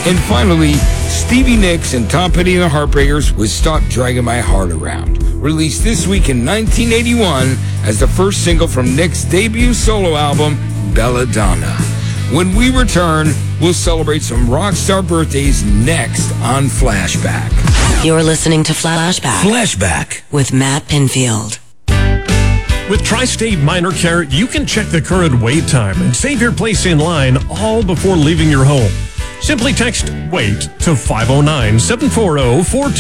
And finally, Stevie Nicks and Tom Petty and the Heartbreakers with Stop Dragging My Heart Around, released this week in 1981 as the first single from Nick's debut solo album, Belladonna. When we return, we'll celebrate some rock star birthdays next on Flashback. You're listening to Flashback. Flashback With Matt Pinfield. With Tri-State Minor Care, you can check the current wait time and save your place in line all before leaving your home. Simply text WAIT to 509-740-42